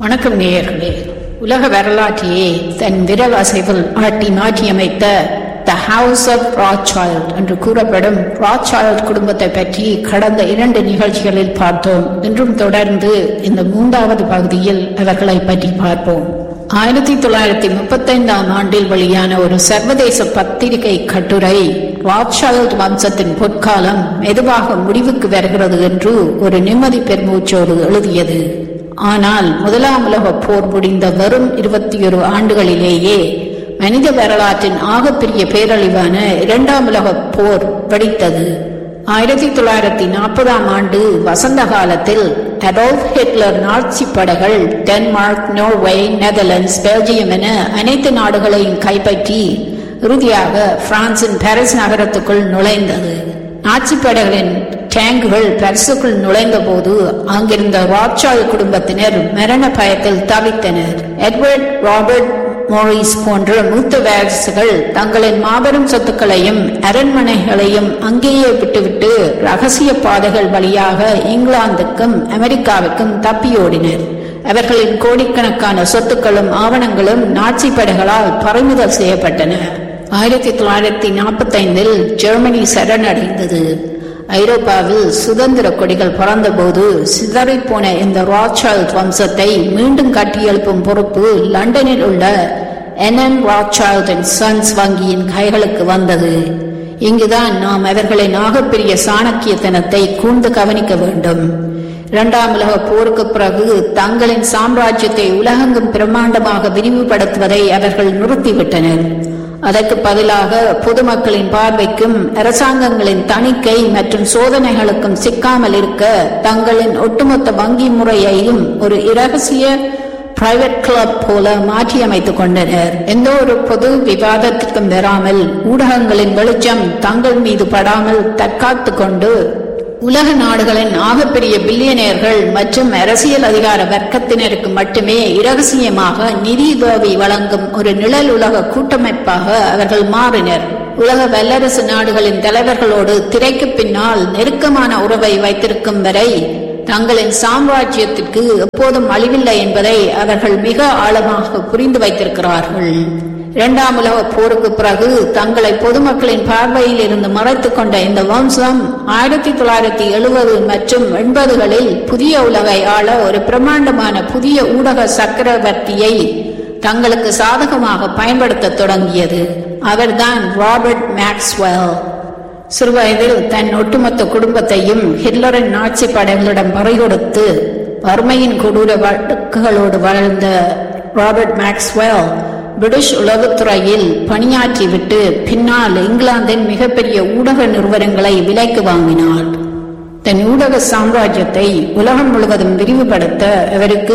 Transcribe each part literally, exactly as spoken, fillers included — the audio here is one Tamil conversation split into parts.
வணக்கம் நேயர்களே. உலக வரலாற்றையே தன் விரல் அசைவில் ஆட்டி மாற்றியமைத்த த ஹவுஸ் ஆஃப் ராத்சைல்ட் என்று கூறப்படும் ராத்சைல்ட் குடும்பத்தை பற்றி கடந்த இரண்டு நிகழ்ச்சிகளில் பார்த்தோம். இன்றும் தொடர்ந்து இந்த மூன்றாவது பகுதியில் அவர்களை பற்றி பார்ப்போம். ஆயிரத்தி தொள்ளாயிரத்தி முப்பத்தி ஐந்தாம் ஆண்டில் வெளியான ஒரு சர்வதேச பத்திரிகை கட்டுரை ராத்சைல்ட் வம்சத்தின் பொற்காலம் மெதுவாக முடிவுக்கு வருகிறது என்று ஒரு நிம்மதி பெருமூச்சோடு எழுதியது. ஆனால் முதலாம் உலக போர் முடிந்த வெறும் இருபத்தி ஒரு ஆண்டுகளிலேயே மனித வரலாற்றின் ஆகப்பெரிய பேரழிவான இரண்டாம் உலக போர் வெடித்தது. ஆயிரத்தி தொள்ளாயிரத்தி நாற்பதாம் ஆண்டு வசந்த காலத்தில் அடால்ஃப் ஹிட்லர் நாட்சி படைகள் டென்மார்க், நோர்வே, நெதர்லாந்து, பெல்ஜியம் என அனைத்து நாடுகளையும் கைப்பற்றி இறுதியாக பிரான்சின் பாரிஸ் நகரத்துக்குள் நுழைந்தது. நாட்சி படைகளின் டேங்குகள் பாரிஸுக்குள் நுழைந்த போது அங்கிருந்த ராத்சைல்ட் குடும்பத்தினர் மரண பயத்தில் தவித்தனர். எட்வர்ட், ராபர்ட், மோரிஸ் போன்ற மூத்த வாரிசுகள் தங்களின் மாபெரும் சொத்துக்களையும் அரண்மனைகளையும் அங்கேயே விட்டுவிட்டு ரகசிய பாதைகள் வழியாக இங்கிலாந்துக்கும் அமெரிக்காவுக்கும் தப்பியோடினர். அவர்களின் கோடிக்கணக்கான சொத்துக்களும் ஆவணங்களும் நாட்சி படைகளால் பறிமுதல் செய்யப்பட்டன. ஆயிரத்தி தொள்ளாயிரத்தி நாற்பத்தி ஐந்தில் ஜெர்மனி சரணடைந்தது. ஐரோப்பாவில் சுதந்திர கொடிகள் பறந்தபோது சிதறிப்போன இந்த ராத்சைல்ட் வம்சத்தை மீண்டும் கட்டியெழுப்பும் பொறுப்பு லண்டனில் உள்ள என் என் ராத்சைல்ட் அண்ட் சன்ஸ் வங்கியின் கைகளுக்கு வந்தது. இங்குதான் நாம் அவர்களின் ஆகப்பெரிய சாணக்கியத்தனத்தை கூர்ந்து கவனிக்க வேண்டும். இரண்டாம் உலக போருக்கு பிறகு தங்களின் சாம்ராஜ்யத்தை உலகெங்கும் பிரம்மாண்டமாக விரிவுபடுத்துவதை அவர்கள் நிறுத்திவிட்டனர். அதற்கு பதிலாக பொதுமக்களின் பார்வைக்கும் அரசாங்கங்களின் தணிக்கை மற்றும் சோதனைகளுக்கும் சிக்காமல் இருக்க தங்களின் ஒட்டுமொத்த வங்கி முறையையும் ஒரு இரகசிய பிரைவேட் கிளப் போல மாற்றியமைத்துக் கொண்டனர். எந்த ஒரு பொது விவாதத்திற்கும் வராமல் ஊடகங்களின் வெளிச்சம் தங்கள் மீது படாமல் தற்காத்து கொண்டு உலக நாடுகளின் ஆகப்பெரிய பில்லியனியர்கள் மற்றும் அரசியல் அதிகார வர்க்கத்தினருக்கு மட்டுமே இரகசியமாக நிதி உதவி வழங்கும் ஒரு நிழல் உலக கூட்டமைப்பாக அவர்கள் மாறினர். உலக வல்லரசு நாடுகளின் தலைவர்களோடு திரைக்கு பின்னால் நெருக்கமான உறவை வைத்திருக்கும் வரை தங்களின் சாம்ராஜ்யத்திற்கு எப்போதும் அழிவில்லை என்பதை அவர்கள் மிக ஆழமாக புரிந்து வைத்திருக்கிறார்கள். இரண்டாம் உலக போருக்கு பிறகு தங்களை பொதுமக்களின் பார்வையில் இருந்து மறைத்துக் கொண்ட இந்த வம்சம் ஆயிரத்தி தொள்ளாயிரத்தி எழுபது மற்றும் எண்பதுகளில் புதிய உலகை ஆள ஒரு பிரம்மாண்டமான புதிய ஊடக சக்கரவர்த்தியை தங்களுக்கு சாதகமாக பயன்படுத்த தொடங்கியது. அவர்தான் ராபர்ட் மேக்ஸ்வெல். சிறுவயதில் தன் ஒட்டுமொத்த குடும்பத்தையும் ஹிட்லரின் நாட்சி படைகளிடம் பறிகொடுத்து வறுமையின் கொடூர வழக்குகளோடு வாழ்ந்த ராபர்ட் மேக்ஸ்வெல் பிரிட்டிஷ் உளவுத்துறையில் பணியாற்றிவிட்டு பின்னால் இங்கிலாந்தின் மிகப்பெரிய ஊடக நிறுவனங்களை விலைக்கு வாங்கினார். தன் ஊடக சாம்ராஜ்யத்தை உலகம் முழுவதும் விரிவுபடுத்த அவருக்கு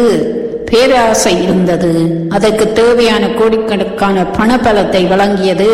பேராசை இருந்தது. அதற்கு தேவையான கோடிக்கணக்கான பணபலத்தை வழங்கியது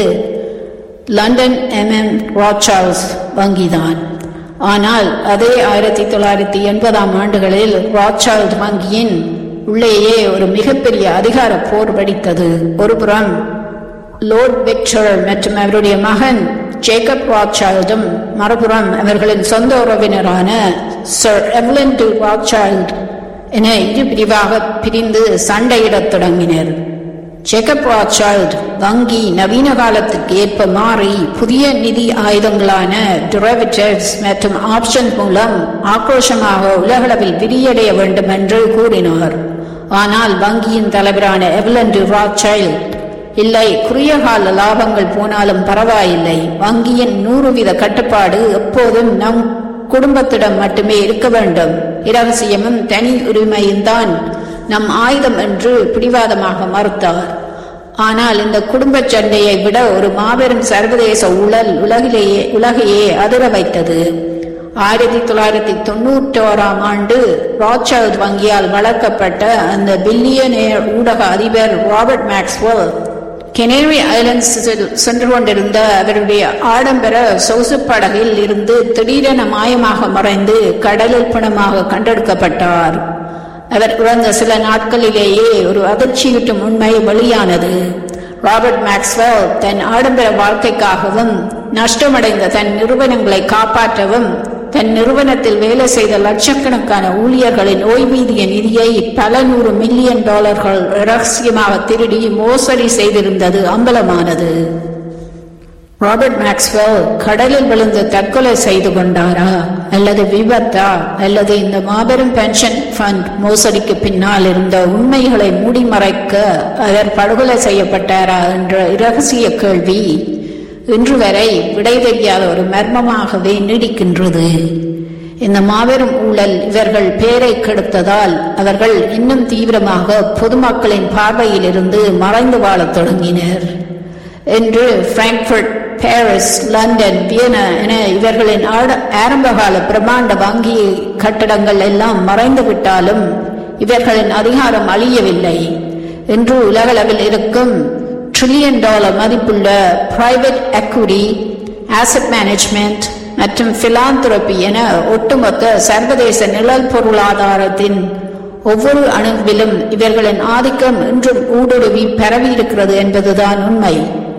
லண்டன் எம் எம் ராத்சைல்ட் வங்கிதான். ஆனால் அதே ஆயிரத்தி தொள்ளாயிரத்தி எண்பதாம் ஆண்டுகளில் ராத்சைல்ட் வங்கியின் உள்ளேயே ஒரு மிகப்பெரிய அதிகார போர் வெடித்தது. ஒருபுறம் லோர்ட் விக்டர் மற்றும் அவருடைய மகன் ஜேக்கப் ராத்சைல்டும், மறுபுறம் அவர்களின் சொந்த உறவினரான சர் எவலின் டி ராத்சைல்ட் என இரு பிரிவாக பிரிந்து சண்டையிடத் தொடங்கினர். ஜேக்கப் ராத்சைல்ட் வங்கி நவீன காலத்திற்கு ஏற்ப மாறி புதிய நிதி ஆயுதங்களான டெரிவேட்டிவ்ஸ் மற்றும் ஆப்ஷன் மூலம் ஆக்ரோஷமாக உலகளவில் விரியடைய வேண்டும் என்று கூறினார். ஆனால் வங்கியின் தலைவரான எவலின் டி ராத்சைல்ட், இல்லை, குறுகிய கால லாபங்கள் போனாலும் பரவாயில்லை, வங்கியின் நூறு வீத கட்டுப்பாடு எப்போதும் நம் குடும்பத்திடம் மட்டுமே இருக்க வேண்டும், இரகசியமும் தனி உரிமையும் தான் நம் ஆயுதம் என்று பிடிவாதமாக மறுத்தார். ஆனால் இந்த குடும்ப சண்டையை விட ஒரு மாபெரும் சர்வதேச ஊழல் உலகிலேயே உலகையே அதிர வைத்தது. ஆயிரத்தி தொள்ளாயிரத்தி தொண்ணூற்றி ஓராம் ஆண்டு ராத்சைல்ட் வங்கியால் வளர்க்கப்பட்ட அந்த பில்லியனேர் ஊடக அதிபர் ராபர்ட் மேக்ஸ்வெல் கெனரி ஐலண்ட்ஸில் சென்று கொண்டிருந்த அவருடைய ஆடம்பர சொகுசு படகில் இருந்து திடீரென மாயமாக மறைந்து கடலில் பிணமாக கண்டெடுக்கப்பட்டார். அவர் இறந்த சில நாட்களிலேயே ஒரு அதிர்ச்சியூட்டும் உண்மை வெளியானது. ராபர்ட் மேக்ஸ்வெல் தன் ஆடம்பர வாழ்க்கைக்காகவும் நஷ்டமடைந்த தன் நிறுவனங்களை காப்பாற்றவும் தன் நிறுவனத்தில் வேலை செய்த லட்சக்கணக்கான ஊழியர்களின் ஓய்வூதிய நிதியை பல நூறு மில்லியன் டாலர்கள் ரகசியமாக திருடி மோசடி செய்திருந்தது அம்பலமானது. ராபர்ட் மேக்ஸ்வெல் கடலில் விழுந்து தற்கொலை செய்து கொண்டாரா, அல்லது விபத்தா, அல்லது இந்த மாபெரும் பென்ஷன் ஃபண்ட் மோசடிக்கு பின்னால் இருந்த உண்மைகளை மூடி மறைக்க அவர் படுகொலை செய்யப்பட்டாரா என்ற இரகசிய கேள்வி இன்று வரை விடை தெரியாத ஒரு மர்மமாகவே நீடிக்கின்றது. இந்த மாபெரும் ஊழல் இவர்கள் பெயரை கெடுத்ததால் அவர்கள் இன்னும் தீவிரமாக பொதுமக்களின் பார்வையில் இருந்து மறைந்து வாழத் தொடங்கினர். என்று பிராங்க்ஃபர்ட், பாரிஸ், லண்டன், வியன்னா என இவர்களின் ஆரம்பகால பிரம்மாண்ட வங்கி கட்டடங்கள் எல்லாம் மறைந்து விட்டாலும் இவர்களின் அதிகாரம் அழியவில்லை. என்று உலகளவில் இருக்கும் ட்ரில்லியன் டாலர் மதிப்புள்ள பிரைவேட் எக்விட்டி, ஆசெட் மேனேஜ்மெண்ட் மற்றும் பிலாந்திரபி என ஒட்டுமொத்த சர்வதேச நிழல் பொருளாதாரத்தின் ஒவ்வொரு அணுவிலும் இவர்களின் ஆதிக்கம் இன்றும் ஊடுருவி பரவி இருக்கிறது என்பதுதான் உண்மை.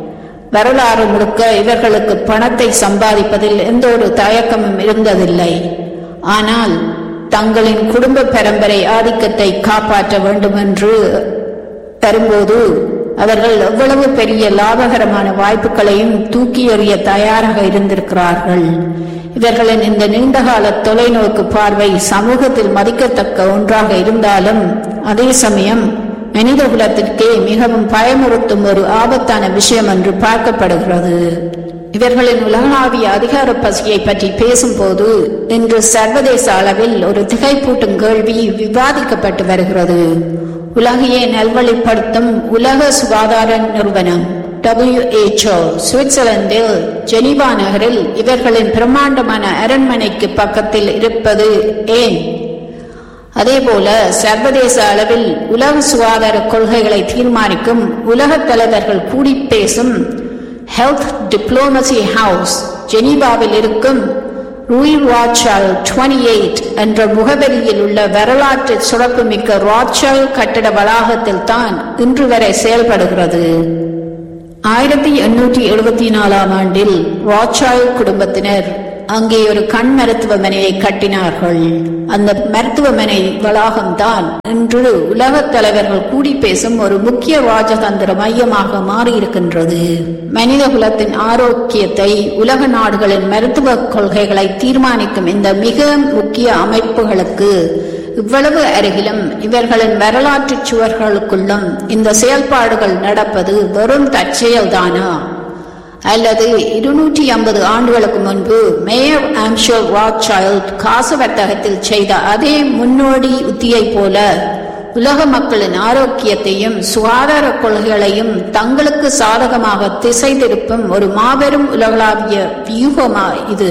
வரலாறு முழுக்க இவர்களுக்கு பணத்தை சம்பாதிப்பதில் எந்த ஒரு தயக்கமும் இருந்ததில்லை. ஆனால் தங்களின் குடும்ப பரம்பரை ஆதிக்கத்தை காப்பாற்ற வேண்டும் என்று வரும்போது அவர்கள் எவ்வளவு பெரிய லாபகரமான வாய்ப்புகளையும் தூக்கி எறிய தயாராக இருந்திருக்கிறார்கள். இவர்களின் இந்த நீண்டகால தொலைநோக்கு பார்வை சமூகத்தில் மதிக்கத்தக்க ஒன்றாக இருந்தாலும் அதே சமயம் மனித குலத்திற்கே மிகவும் பயமுறுத்தும் ஒரு ஆபத்தான விஷயம் என்று பார்க்கப்படுகிறது. இவர்களின் உலகளாவிய அதிகார பசியை பற்றி பேசும்போது இன்று சர்வதேச அளவில் ஒரு திகைப்பூட்டும் கேள்வி விவாதிக்கப்பட்டு வருகிறது. உலகையே நல்வழிப்படுத்தும் உலக சுகாதார நிறுவனம் டபிள்யூ எச் ஓ சுவிட்சர்லாந்தில் ஜெனீவா நகரில் இவர்களின் பிரம்மாண்டமான அரண்மனைக்கு பக்கத்தில் இருப்பது ஏன்? அதேபோல சர்வதேச அளவில் உலக சுகாதார கொள்கைகளை தீர்மானிக்கும் உலக தலைவர்கள் கூடி பேசும் ஹெல்த் டிப்ளோமசி ஹவுஸ் ஜெனீவாவில் இருக்கும் ரூய் ராத்சைல்ட் இருபத்தி எட்டு என்ற முகவரியில் உள்ள வரலாற்று சிறப்புமிக்க ராத்சைல்ட் கட்டட வளாகத்தில் தான் இன்று வரை செயல்படுகிறது. ஆயிரத்தி எண்ணூற்றி எழுபத்தி நாலாம் ஆண்டில் ராத்சைல்ட் குடும்பத்தினர் அங்கே ஒரு கண் மருத்துவமனையை கட்டினார்கள். அந்த மருத்துவமனை வளாகம்தான் இன்று உலக தலைவர்கள் கூடி பேசும் ஒரு முக்கிய ராஜதந்திர மையமாக மாறியிருக்கின்றது. மனித குலத்தின் ஆரோக்கியத்தை உலக நாடுகளின் மருத்துவ கொள்கைகளை தீர்மானிக்கும் இந்த மிக முக்கிய அமைப்புகளுக்கு இவ்வளவு அருகிலும் இவர்களின் வரலாற்று சுவர்களுக்குள்ளும் இந்த செயல்பாடுகள் நடப்பது வெறும் தற்செயல்தானா, அல்லது இருநூற்றி ஐம்பது ஆண்டுகளுக்கு முன்பு மேயர் ஆம்ஷர் ராத்சைல்ட் காசு வர்த்தகத்தில் செய்த அதே முன்னோடி உத்தியை போல உலக மக்களின் ஆரோக்கியத்தையும் சுகாதார கொள்கைகளையும் தங்களுக்கு சாதகமாக திசை திருப்பும் ஒரு மாபெரும் உலகளாவிய வியூகமா இது?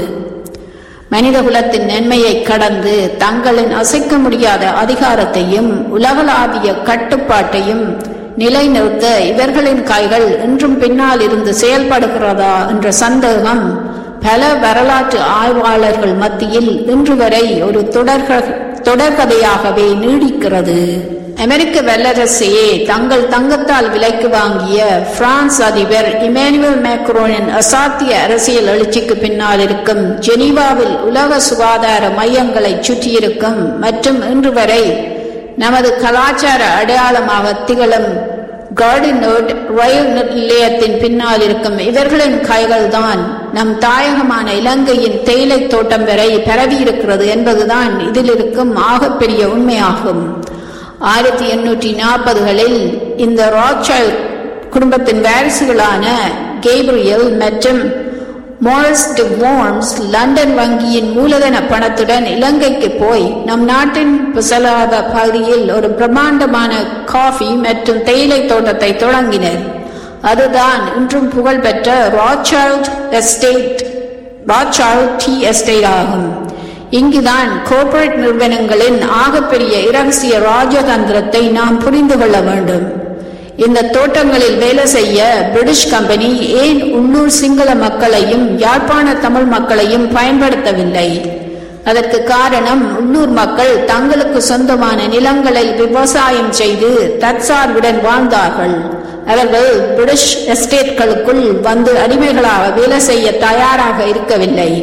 மனித குலத்தின் நன்மையை கடந்து தங்களின் அசைக்க முடியாத அதிகாரத்தையும் உலகளாவிய கட்டுப்பாட்டையும் நிலைநிறுத்த இவர்களின் கைகள் இன்றும் பின்னால் இருந்து செயல்படுகிறதா என்ற சந்தேகம் பல வரலாற்று ஆய்வாளர்கள் மத்தியில் இன்று வரை ஒரு தொடர்கதையாகவே நீடிக்கிறது. அமெரிக்க வல்லரசையே தங்கள் தங்கத்தால் விலைக்கு வாங்கிய பிரான்ஸ் அதிபர் இமானுவேல் மேக்ரோனின் அசாத்திய அரசியல் எழுச்சிக்கு பின்னால் இருக்கும் ஜெனீவாவில் உலக சுகாதார மையங்களை சுற்றியிருக்கும் மற்றும் இன்று வரை நமது கலாச்சார அடையாளமாக திகழும் கார்டினோட் ரயில் நிலையத்தின் பின்னால் இருக்கும் இவர்களின் கைகள் தான் நம் தாயகமான இலங்கையின் தேயிலை தோட்டம் வரை பரவி இருக்கிறது என்பதுதான் இதில் இருக்கும் ஆகப்பெரிய உண்மையாகும். ஆயிரத்தி எண்ணூற்றி நாற்பதுகளில் இந்த ராத்சைல்ட் குடும்பத்தின் வாரிசுகளான கேப்ரியல் மற்றும் மாரிஸ் டி வார்ம்ஸ் லண்டன் வங்கியின் மூலதன பணத்துடன் இலங்கைக்கு போய் நம் நாட்டின் புசலாத பகுதியில் ஒரு பிரம்மாண்டமான காஃபி மற்றும் தேயிலை தோட்டத்தை தொடங்கினர். அதுதான் இன்றும் புகழ்பெற்ற Rothschild estate, Rothschild tea estate ஆகும். இங்குதான் கோர்ப்பரேட் நிறுவனங்களின் ஆகப்பெரிய இரகசிய ராஜதந்திரத்தை நாம் புரிந்து கொள்ள வேண்டும். இந்த தோட்டங்களில் வேலை செய்ய பிரிட்டிஷ் கம்பெனி ஏன் உள்ளூர் சிங்கள மக்களையும் யாழ்ப்பாண தமிழ் மக்களையும் பயன்படுத்தவில்லை? அதற்கு காரணம் உள்ளூர் மக்கள் தங்களுக்கு சொந்தமான நிலங்களில் விவசாயம் செய்து தற்சார்புடன் வாழ்ந்தார்கள். அவர்கள் பிரிட்டிஷ் எஸ்டேட்களுக்குள் வந்து அடிமைகளாக வேலை செய்ய தயாராக இருக்கவில்லை.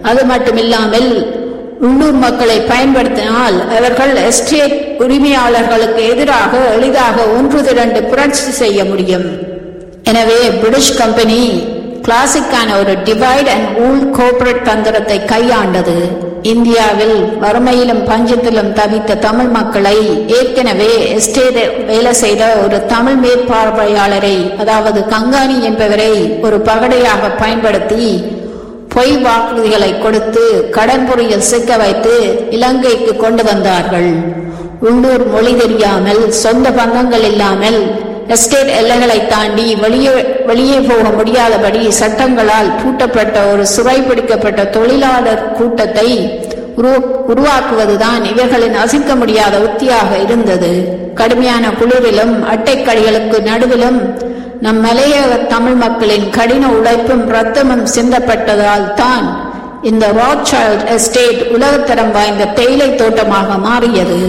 அது மட்டுமில்லாமல் உள்ளூர் மக்களை பயன்படுத்தினால் அவர்கள் எஸ்டேட் உரிமையாளர்களுக்கு எதிராக எளிதாக ஒன்று திரண்டு புரட்சி செய்ய முடியும். எனவே பிரிட்டிஷ் கம்பெனி கிளாசிக்கான ஒரு டிவைட் அண்ட் ரூல் கோஆபரேட் தந்திரத்தை கையாண்டது. இந்தியாவில் வறுமையிலும் பஞ்சத்திலும் தவித்த தமிழ் மக்களை ஏற்கனவே எஸ்டேட் வேலை செய்த ஒரு தமிழ் மேற்பார்வையாளரை, அதாவது கங்காணி என்பவரை ஒரு பகடையாக பயன்படுத்தி பொய் வாக்குறுதிகளை கொடுத்து கடன் பொறியில் சிக்க வைத்து இலங்கைக்கு கொண்டு வந்தார்கள். உள்ளூர் மொழி தெரியாமல், சொந்த பந்தங்கள் இல்லாமல், எஸ்டேட் எல்லைகளை தாண்டி வெளியே வெளியே போக முடியாதபடி சட்டங்களால் பூட்டப்பட்ட ஒரு சிறைபிடிக்கப்பட்ட தொழிலாளர் கூட்டத்தை உருவாக்குவதுதான் இவர்களின் அசைக்க முடியாத உத்தியாக இருந்தது. கடுமையான குளிரிலும் அட்டைக்கடிகளுக்கு நடுவிலும் நம் மலையக தமிழ் மக்களின் கடின உழைப்பும் இரத்தமும் சிந்தப்பட்டதால் தான் இந்த ராத்சைல்ட் எஸ்டேட் உலகத்தரம் வாய்ந்த தேயிலை தோட்டமாக மாறியது.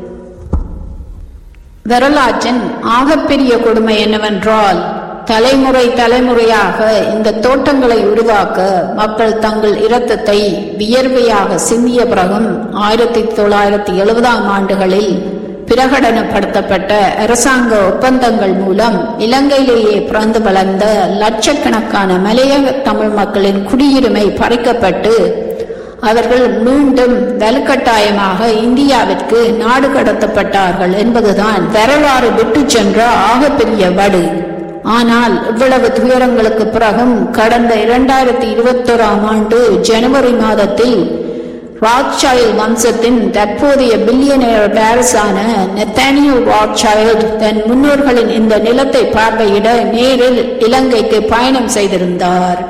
வரலாற்றின் ஆகப்பெரிய கொடுமை என்னவென்றால், தலைமுறை தலைமுறையாக இந்த தோட்டங்களை உருவாக்க மக்கள் தங்கள் இரத்தத்தை வியர்வையாக சிந்திய பிறகும் ஆயிரத்தி தொள்ளாயிரத்தி எழுபதாம் ஆண்டுகளில் பிரகடனப்படுத்தப்பட்ட அரசாங்க ஒப்பந்தங்கள் மூலம் இலங்கையிலேயே பிறந்து வளர்ந்த லட்சக்கணக்கான மலையக தமிழ் மக்களின் குடியுரிமை பறிக்கப்பட்டு அவர்கள் மீண்டும் வலுக்கட்டாயமாக இந்தியாவிற்கு நாடு கடத்தப்பட்டார்கள் என்பதுதான் வரலாறு விட்டு சென்ற ஆகப்பெரிய வடு. ஆனால் இவ்வளவு துயரங்களுக்கு பிறகும் கடந்த இரண்டாயிரத்தி இருபத்தி ஓராம் ஆண்டு ஜனவரி மாதத்தில் ராத்சைல்ட் வம்சத்தின் தற்போதைய பில்லியனர் வாரிசான நெத்தானியல் ராத்சைல்ட் தன் முன்னோர்களின் இந்த நிலத்தை பார்வையிட நேரில் இலங்கைக்கு பயணம் செய்திருந்தார்.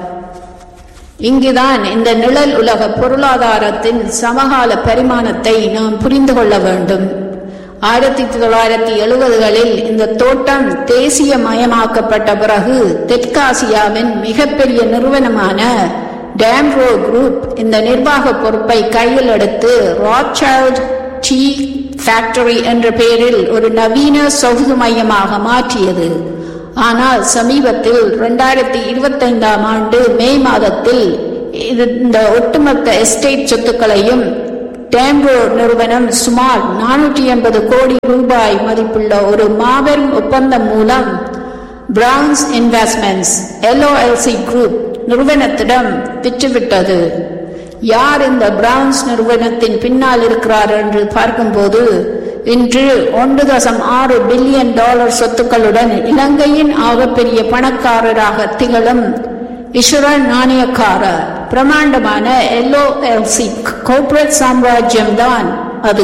இங்குதான் இந்த நிழல் உலக பொருளாதாரத்தின் சமகால பரிமாணத்தை நாம் புரிந்து கொள்ள வேண்டும். ஆயிரத்தி தொள்ளாயிரத்தி எழுபதுகளில் இந்த தோட்டம் தேசிய மயமாக்கப்பட்ட பிறகு தெற்காசியாவின் மிகப்பெரிய நிறுவனமான டேம்ரோ குரூப் இந்த நிர்வாக பொறுப்பை கையில் எடுத்து ராத்சைல்ட் டீ ஃபேக்டரி என்ற பெயரில் ஒரு நவீன சொகுசு மையமாக மாற்றியது. ஆனால் சமீபத்தில் இரண்டாயிரத்தி இருபத்தி ஐந்தாம் ஆண்டு மே மாதத்தில் இந்த ஒட்டுமொத்த எஸ்டேட் சொத்துக்களையும் டேம்ரோ நிறுவனம் சுமார் நானூற்றி எண்பது கோடி ரூபாய் மதிப்புள்ள ஒரு மாபெரும் ஒப்பந்தம் மூலம் பிரவுன்ஸ் இன்வெஸ்ட்மெண்ட்ஸ் எல்ஓஎல்சி குரூப் நிறுவனத்திடம் விற்றுவிட்டது. யார் இந்த பிரவுன்ஸ் நிறுவனத்தின் பின்னால் இருக்கிறார் என்று பார்க்கும்போது இன்று ஒன்று தசம் ஆறு பில்லியன் டாலர் சொத்துக்களுடன் இலங்கையின் ஆகப்பெரிய பணக்காரராக திகழும் இஸ்ரேல் நாணயக்காரர் பிரமாண்டமான எல்ஓஎல்சி கோர்பரேட் சாம்ராஜ்யம் தான் அது.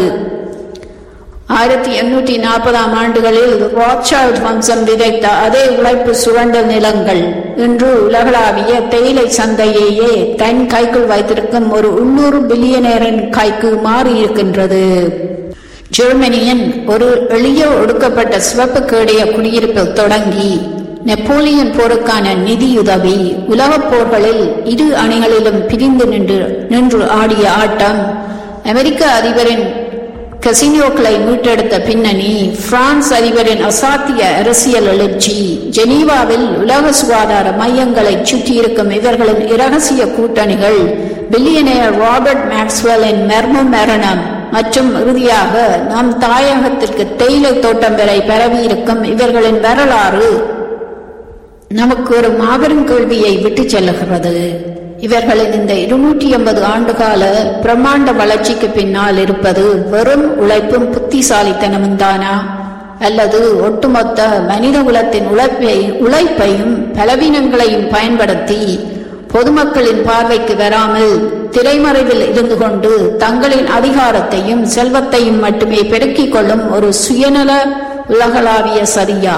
ஆயிரத்தி எண்ணூற்றி நாற்பதாம் ஆண்டுகளில் ராத்சைல்ட் வம்சம் விதைத்த அதே உழைப்பு சுரண்ட நிலங்கள் இன்று உலகளாவிய தேயிலை சந்தையையே தன் கைக்குள் வைத்திருக்கும் ஒரு உள்ளூர் பில்லியனரின் கைக்கு மாறி இருக்கின்றது. ஜெர்மனியின் ஒரு எளிய ஒடுக்கப்பட்ட சிவப்பு கேடைய குடியிருப்பில் தொடங்கி நெப்போலியன் போருக்கான நிதியுதவி, உலகப் போர்களில் இரு அணிகளிலும் பிரிந்து நின்று நின்று ஆடிய ஆட்டம், அமெரிக்க அதிபரின் கசினோக்களை மீட்டெடுத்த பின்னணி, பிரான்ஸ் அதிபரின் அசாத்திய அரசியல் எழுச்சி, ஜெனீவாவில் உலக சுகாதார மையங்களை சுற்றியிருக்கும் இவர்களின் இரகசிய கூட்டணிகள், பில்லியனர் ராபர்ட் மேக்ஸ்வெல்லின் மர்ம மரணம் மற்றும் இறுதியாக நம் தாயகத்திற்கு தேயிலை தோட்டம் வரை பரவியிருக்கும் இவர்களின் வரலாறு நமக்கு ஒரு மாபெரும் கேள்வியை விட்டு செல்லுகிறது. இவர்களின் இந்த இருநூற்றி எண்பது ஆண்டுகால பிரம்மாண்ட வளர்ச்சிக்கு பின்னால் இருப்பது வெறும் உழைப்பும் புத்திசாலித்தனமும் தானா, அல்லது ஒட்டுமொத்த மனித குலத்தின் உழைப்பை உழைப்பையும் பலவீனங்களையும் பயன்படுத்தி பொதுமக்களின் பார்வைக்கு வராமல் திரைமறைவில் இருந்து கொண்டு தங்களின் அதிகாரத்தையும் செல்வத்தையும் மட்டுமே பெருக்கிக் கொள்ளும் ஒரு சுயநல உலகளாவிய சரியா?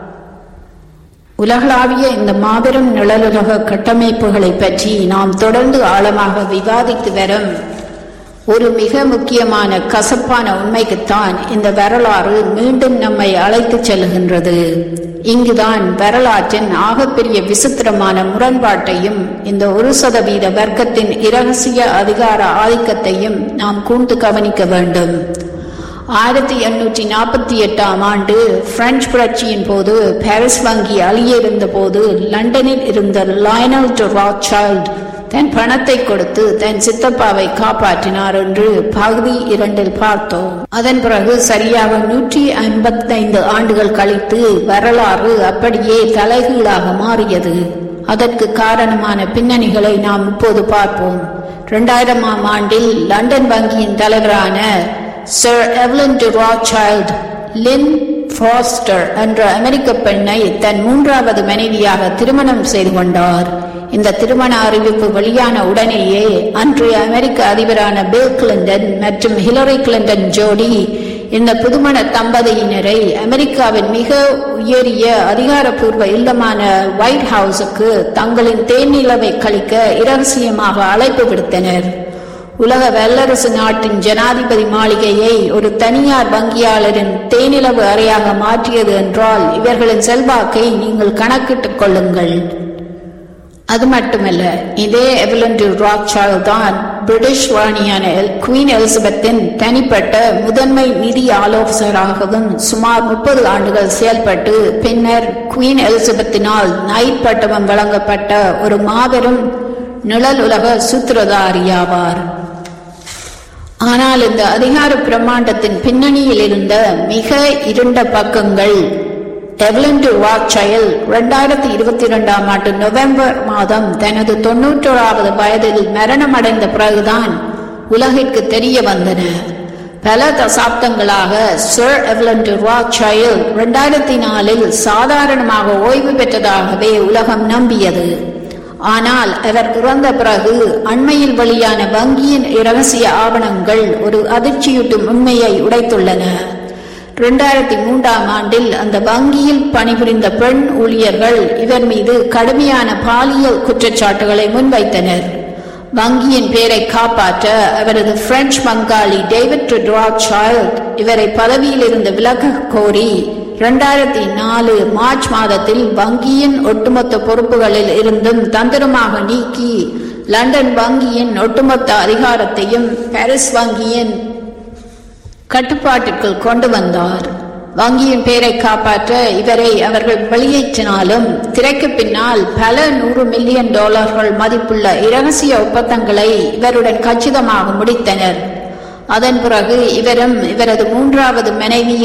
உலகளாவிய இந்த மாபெரும் நிழலுலக கட்டமைப்புகளை பற்றி நாம் தொடர்ந்து ஆழமாக விவாதித்து வரும் ஒரு மிக முக்கியமான கசப்பான உண்மைக்குத்தான் இந்த வரலாறு மீண்டும் நம்மை அழைத்து செல்கின்றது. இங்குதான் வரலாற்றின் ஆகப்பெரிய விசித்திரமான முரண்பாட்டையும் இந்த ஒரு சதவீத வர்க்கத்தின் இரகசிய அதிகார ஆதிக்கத்தையும் நாம் கூர்ந்து கவனிக்க வேண்டும். ஆயிரத்தி எண்ணூற்றி நாற்பத்தி எட்டாம் ஆண்டு பிரெஞ்சு புரட்சியின் போது பாரிஸ் வங்கி அழிய இருந்த போது லண்டனில் இருந்த லயனல் டி ராத்சைல்ட் தன் பணத்தை கொடுத்து தன் சித்தப்பாவை காப்பாற்றினார் என்று பகுதி இரண்டில் பார்த்தோம். அதன் பிறகு சரியாக நூற்றி ஐம்பத்தி ஐந்து ஆண்டுகள் கழித்து வரலாறு அப்படியே தலைகீழாக மாறியது. அதற்கு காரணமான பின்னணிகளை நாம் இப்போது பார்ப்போம். இரண்டாயிரமாம் ஆண்டில் லண்டன் வங்கியின் தலைவரான சர் எவலின் டி ராத்சைல்ட் லின் ஃபாஸ்டர் என்ற அமெரிக்க பெண்ணை தன் மூன்றாவது மனைவியாக திருமணம் செய்து கொண்டார். இந்த திருமண அறிவிப்பு வெளியான உடனேயே அன்றைய அமெரிக்க அதிபரான பில் கிளின்டன் மற்றும் ஹிலரி கிளின்டன் ஜோடி இந்த புதுமண தம்பதியினரை அமெரிக்காவின் மிக உயரிய அதிகாரப்பூர்வ இல்லமான ஒயிட் ஹவுஸுக்கு தங்களின் தேனிலவை கழிக்க இரகசியமாக அழைப்பு விடுத்தனர். உலக வல்லரசு நாட்டின் ஜனாதிபதி மாளிகையை ஒரு தனியார் வங்கியாளரின் தேனிலவு அறையாக மாற்றியது என்றால் இவர்களின் செல்வாக்கை நீங்கள் கணக்கிட்டுக் கொள்ளுங்கள். அது மட்டுமல்ல, இதே எவலின் டி ராத்சைல்ட் தான் பிரிட்டிஷ் ராணியான குவீன் எலிசபெத்தின் தனிப்பட்ட முதன்மை நிதி ஆலோசகராகவும் சுமார் முப்பது ஆண்டுகள் செயல்பட்டு பின்னர் குவீன் எலிசபெத்தினால் நைட் பட்டம் வழங்கப்பட்ட ஒரு மாபெரும் நிழல் உலக சூத்திரதாரியாவார். ஆனால் இந்த அதிகார பிரம்மாண்டத்தின் பின்னணியில் இருந்த மிக இருண்ட பக்கங்கள் எவலின் டி ராத்சைல்ட் இரண்டாயிரத்தி இருபத்தி இரண்டாம் ஆண்டு நவம்பர் மாதம் தனது தொன்னூற்றோராவது வயதில் மரணமடைந்த பிறகுதான் உலகிற்கு தெரிய வந்தன. பல தசாப்தங்களாக சர் எவலின் டி ராத்சைல்ட் இரண்டாயிரத்தி நாலில் சாதாரணமாக ஓய்வு பெற்றதாகவே உலகம் நம்பியது. ஆனால் அவர் இறந்த பிறகு அண்மையில் வெளியான வங்கியின் இரகசிய ஆவணங்கள் ஒரு அதிர்ச்சியூட்டும் உண்மையை உடைத்துள்ளன. இரண்டாயிரத்தி மூன்றாம் ஆண்டில் அந்த வங்கியில் பணிபுரிந்த பெண் ஊழியர்கள் இவர் மீது கடுமையான பாலியல் குற்றச்சாட்டுகளை முன்வைத்தனர். வங்கியின் பெயரை காப்பாற்ற அவரது பிரெஞ்சு பங்காளி டேவிட் ராத்சைல்ட் இவரை பதவியில் இருந்து விலக கோரி இரண்டாயிரத்தி நாலு மார்ச் மாதத்தில் வங்கியின் ஒட்டுமொத்த பொறுப்புகளில் இருந்தும் தந்திரமாக நீக்கி லண்டன் வங்கியின் ஒட்டுமொத்த அதிகாரத்தையும் பாரிஸ் வங்கியின் கட்டுப்பாட்டிற்குள் கொண்டு வந்தார். வங்கியின் பெயரை காப்பாற்ற இவரை அவர்கள் வெளியேற்றினாலும் திரைக்கு பின்னால் பல நூறு மில்லியன் டாலர்கள் மதிப்புள்ள இரகசிய ஒப்பந்தங்களை இவருடன் கச்சிதமாக முடித்தனர். அதன் பிறகு இவரும் இவரது மூன்றாவது மனைவியும்